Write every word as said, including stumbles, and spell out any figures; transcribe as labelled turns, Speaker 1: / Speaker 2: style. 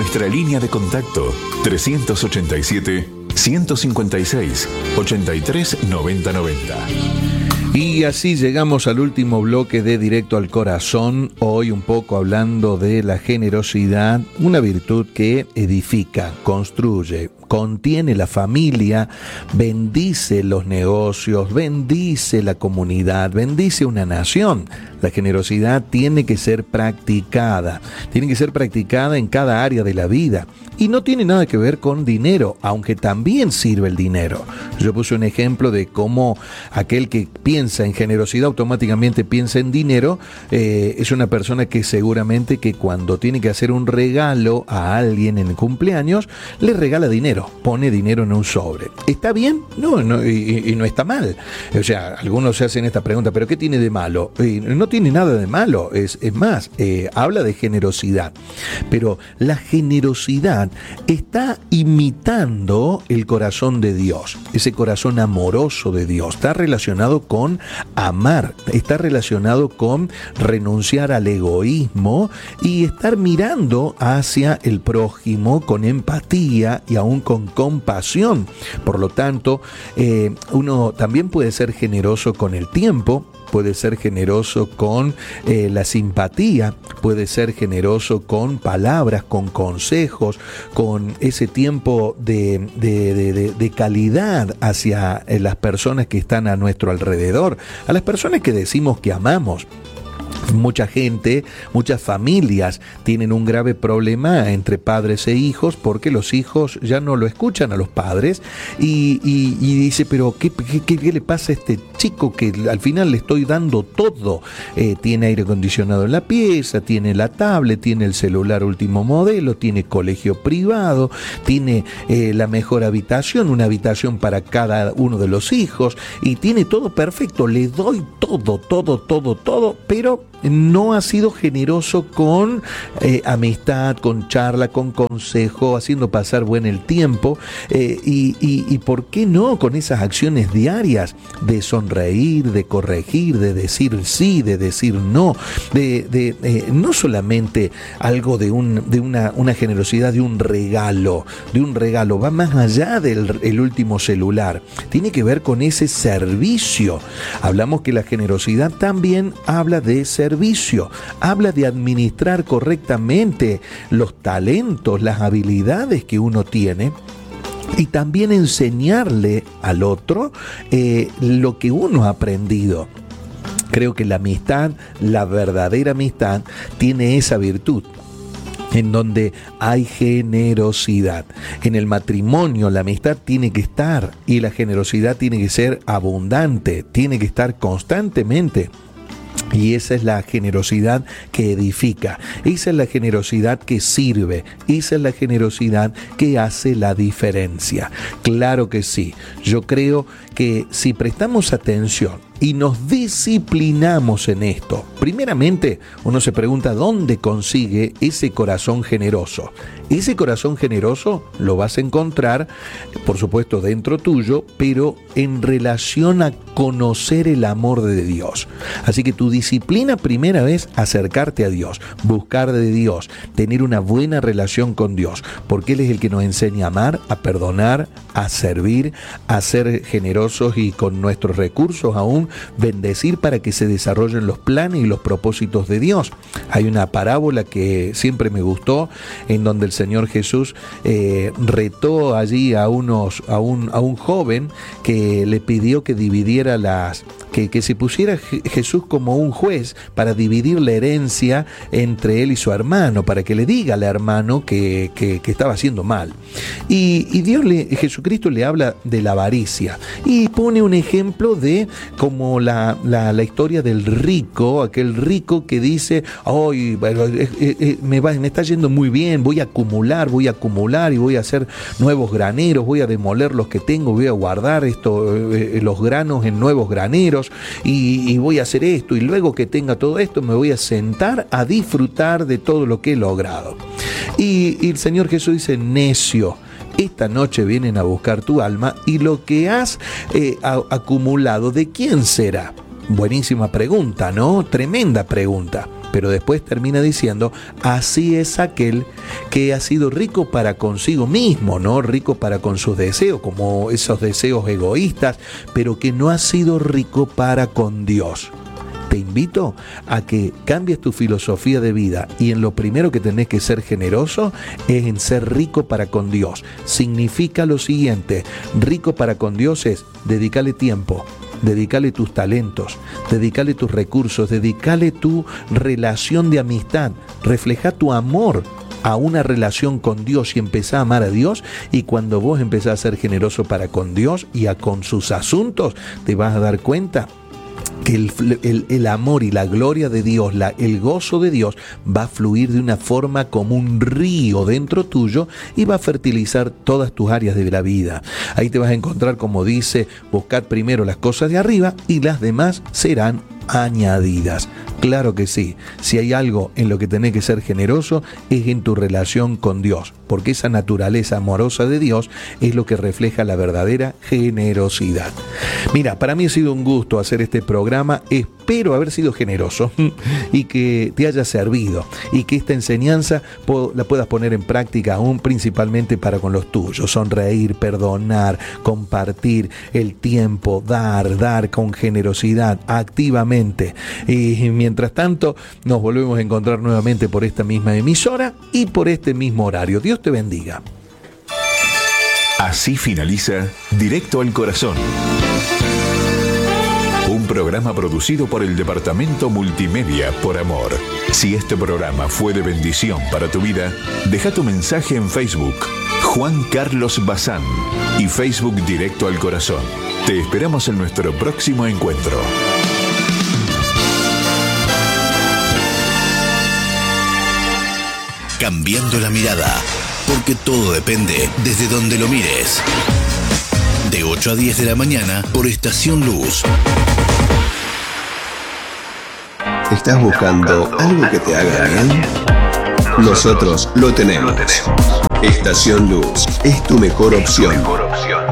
Speaker 1: nuestra línea de contacto trescientos ochenta y siete, ciento cincuenta y seis, ochenta y tres, noventa noventa.
Speaker 2: Y así llegamos al último bloque de Directo al Corazón, hoy un poco hablando de la generosidad, una virtud que edifica, construye, contiene la familia, bendice los negocios, bendice la comunidad, bendice una nación. La generosidad tiene que ser practicada, tiene que ser practicada en cada área de la vida. Y no tiene nada que ver con dinero, aunque también sirve el dinero. Yo puse un ejemplo de cómo aquel que piensa en generosidad automáticamente piensa en dinero. Eh, es una persona que seguramente que cuando tiene que hacer un regalo a alguien en el cumpleaños, le regala dinero, pone dinero en un sobre. ¿Está bien? No, no y, y no está mal. O sea, algunos se hacen esta pregunta, ¿pero qué tiene de malo? Y no tiene nada de malo, es, es más, eh, habla de generosidad. Pero la generosidad está imitando el corazón de Dios, ese corazón amoroso de Dios. Está relacionado con amar, está relacionado con renunciar al egoísmo y estar mirando hacia el prójimo con empatía y aún con compasión. Por lo tanto, eh, uno también puede ser generoso con el tiempo, puede ser generoso con eh, la simpatía, puede ser generoso con palabras, con consejos, con ese tiempo de, de, de, de, de calidad hacia eh, las personas que están a nuestro alrededor, a las personas que decimos que amamos. Mucha gente, muchas familias tienen un grave problema entre padres e hijos porque los hijos ya no lo escuchan a los padres y, y, y dice, pero ¿qué, qué, ¿qué le pasa a este chico que al final le estoy dando todo? Eh, tiene aire acondicionado en la pieza, tiene la tablet, tiene el celular último modelo, tiene colegio privado, tiene eh, la mejor habitación, una habitación para cada uno de los hijos y tiene todo perfecto, le doy todo, todo, todo, todo, pero no ha sido generoso con eh, amistad, con charla, con consejo, haciendo pasar buen el tiempo eh, y, y, y por qué no con esas acciones diarias de sonreír, de corregir, de decir sí, de decir no, de, de eh, no solamente algo de, un, de una, una generosidad, de un regalo, de un regalo, va más allá del el último celular, tiene que ver con ese servicio. Hablamos que la generosidad también habla de servicio. Servicio, habla de administrar correctamente los talentos, las habilidades que uno tiene y también enseñarle al otro eh, lo que uno ha aprendido. Creo que la amistad, la verdadera amistad, tiene esa virtud, en donde hay generosidad. En el matrimonio la amistad tiene que estar y la generosidad tiene que ser abundante, tiene que estar constantemente. Y esa es la generosidad que edifica, esa es la generosidad que sirve, esa es la generosidad que hace la diferencia. Claro que sí, yo creo que si prestamos atención y nos disciplinamos en esto, primeramente uno se pregunta dónde consigue ese corazón generoso. Ese corazón generoso lo vas a encontrar, por supuesto, dentro tuyo, pero en relación a conocer el amor de Dios. Así que tu disciplina primera es acercarte a Dios, buscar de Dios, tener una buena relación con Dios, porque Él es el que nos enseña a amar, a perdonar, a servir, a ser generosos y con nuestros recursos aún bendecir para que se desarrollen los planes y los propósitos de Dios. Hay una parábola que siempre me gustó, en donde el Señor Jesús eh, retó allí a, unos, a, un, a un joven que le pidió que dividiera las... Que, que se pusiera Jesús como un juez para dividir la herencia entre él y su hermano, para que le diga al hermano que, que, que estaba haciendo mal. Y, y Dios le, Jesucristo le habla de la avaricia y pone un ejemplo de como la, la, la historia del rico, aquel rico que dice, hoy bueno, eh, eh, me, va, me está yendo muy bien, voy a acumular, voy a acumular y voy a hacer nuevos graneros, voy a demoler los que tengo, voy a guardar esto, eh, los granos en nuevos graneros. Y, y voy a hacer esto y luego que tenga todo esto me voy a sentar a disfrutar de todo lo que he logrado. Y, y el Señor Jesús dice, necio, esta noche vienen a buscar tu alma y lo que has eh, a, acumulado, ¿de quién será? Buenísima pregunta, ¿no? Tremenda pregunta. Pero después termina diciendo, así es aquel que ha sido rico para consigo mismo, ¿no? Rico para con sus deseos, como esos deseos egoístas, pero que no ha sido rico para con Dios. Te invito a que cambies tu filosofía de vida y en lo primero que tenés que ser generoso es en ser rico para con Dios. Significa lo siguiente, rico para con Dios es dedicarle tiempo, dedícale tus talentos, dedícale tus recursos, dedícale tu relación de amistad, refleja tu amor a una relación con Dios y empezá a amar a Dios, y cuando vos empezás a ser generoso para con Dios y a con sus asuntos, te vas a dar cuenta que el, el, el amor y la gloria de Dios, la, el gozo de Dios va a fluir de una forma como un río dentro tuyo y va a fertilizar todas tus áreas de la vida. Ahí te vas a encontrar, como dice, buscad primero las cosas de arriba y las demás serán añadidas. Claro que sí, si hay algo en lo que tenés que ser generoso es en tu relación con Dios, porque esa naturaleza amorosa de Dios es lo que refleja la verdadera generosidad. Mira, para mí ha sido un gusto hacer este programa, espero haber sido generoso y que te haya servido y que esta enseñanza la puedas poner en práctica aún, principalmente para con los tuyos, sonreír, perdonar, compartir el tiempo, dar, dar con generosidad, activamente. Y mientras tanto, nos volvemos a encontrar nuevamente por esta misma emisora y por este mismo horario. Dios te bendiga.
Speaker 1: Así finaliza Directo al Corazón. Un programa producido por el Departamento Multimedia por Amor. Si este programa fue de bendición para tu vida, deja tu mensaje en Facebook, Juan Carlos Bazán, y Facebook Directo al Corazón. Te esperamos en nuestro próximo encuentro.
Speaker 3: Cambiando la mirada, porque todo depende desde donde lo mires. De ocho a diez de la mañana por Estación Luz.
Speaker 4: ¿Estás buscando algo que te haga bien? Nosotros lo tenemos. Estación Luz es tu mejor opción.